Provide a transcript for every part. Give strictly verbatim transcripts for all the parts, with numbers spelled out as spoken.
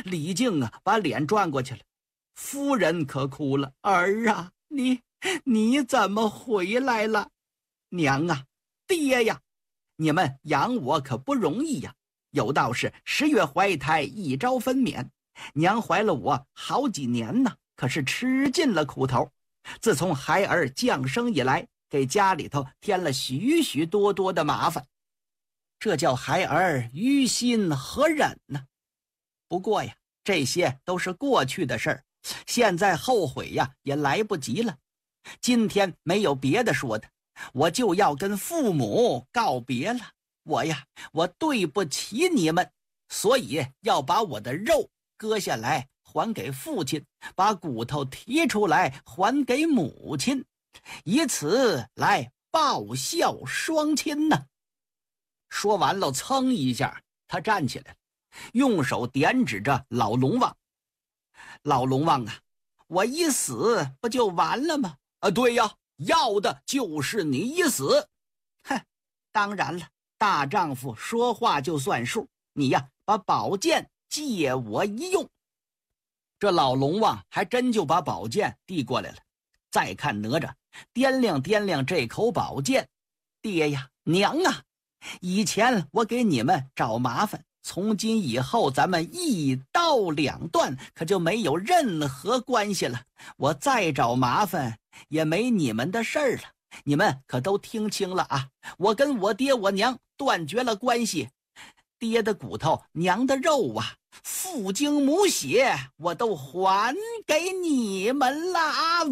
李靖啊，把脸转过去了。夫人可哭了：“儿啊，你你怎么回来了？娘啊，爹呀，你们养我可不容易呀。有道是十月怀胎，一朝分娩。娘怀了我好几年呢，可是吃尽了苦头。自从孩儿降生以来，给家里头添了许许多多的麻烦，这叫孩儿于心何忍呢？不过呀，这些都是过去的事儿，现在后悔呀也来不及了。今天没有别的说的，我就要跟父母告别了。我呀，我对不起你们，所以要把我的肉割下来还给父亲，把骨头提出来还给母亲，以此来报效双亲呢。说完了，噌一下他站起来了，用手点指着老龙王：“老龙王啊，我一死不就完了吗？”“啊，对呀，要的就是你一死。”“哼，当然了，大丈夫说话就算数，你呀，把宝剑借我一用。”这老龙王还真就把宝剑递过来了。再看哪吒，掂量掂量这口宝剑：“爹呀，娘啊，以前我给你们找麻烦，从今以后咱们一刀两断，可就没有任何关系了。我再找麻烦也没你们的事儿了。你们可都听清了啊，我跟我爹我娘断绝了关系，爹的骨头娘的肉啊，父精母血我都还给你们了啊！”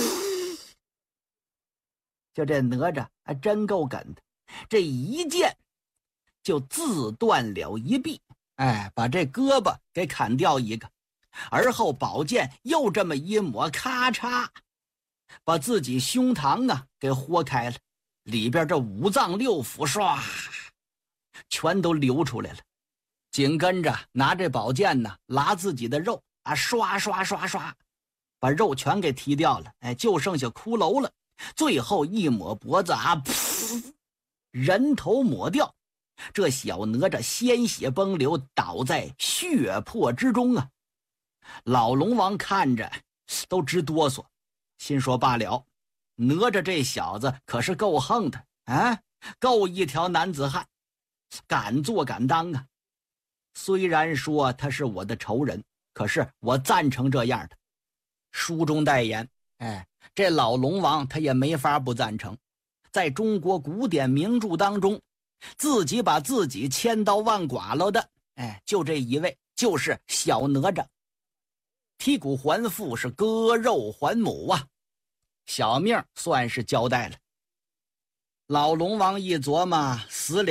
就这哪吒还真够梗的，这一剑就自断了一臂，哎，把这胳膊给砍掉一个，而后宝剑又这么一抹，咔嚓，把自己胸膛啊给豁开了，里边这五脏六腑唰全都流出来了。紧跟着拿这宝剑呢，拉自己的肉啊，刷刷刷刷，把肉全给踢掉了，哎，就剩下骷髅了。最后一抹脖子啊，噗，人头抹掉。这小哪吒鲜血崩流，倒在血泊之中啊！老龙王看着都直哆嗦，心说罢了，哪吒这小子可是够横的啊，够一条男子汉，敢做敢当啊！虽然说他是我的仇人，可是我赞成这样的。书中代言，哎，这老龙王他也没法不赞成。在中国古典名著当中，自己把自己千刀万剐了的，哎，就这一位，就是小哪吒。剔骨还父，是割肉还母啊，小命算是交代了。老龙王一琢磨，死了